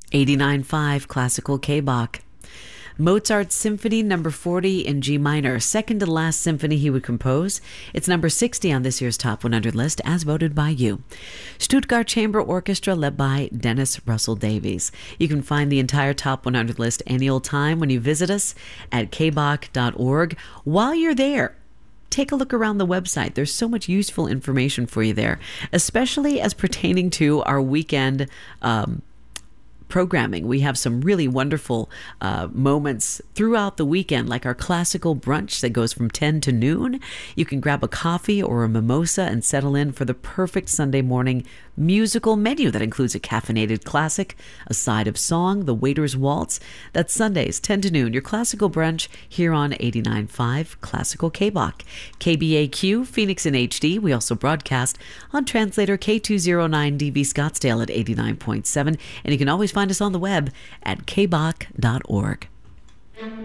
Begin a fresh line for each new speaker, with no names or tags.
89.5 Classical K-Bach. Mozart's Symphony number 40 in G minor, second to last symphony he would compose. It's number 60 on this year's Top 100 list, as voted by you. Stuttgart Chamber Orchestra, led by Dennis Russell Davies. You can find the entire Top 100 list any old time when you visit us at kbach.org. While you're there, take a look around the website. There's so much useful information for you there, especially as pertaining to our weekend programming. We have some really wonderful moments throughout the weekend, like our classical brunch that goes from 10 to noon. You can grab a coffee or a mimosa and settle in for the perfect Sunday morning musical menu that includes a caffeinated classic, a side of song, the waiter's waltz. That's Sundays, 10 to noon, your classical brunch here on 89.5 Classical K-Bach. KBAQ, Phoenix in HD. We also broadcast on translator K209DB Scottsdale at 89.7, and you can always find us on the web at kbach.org.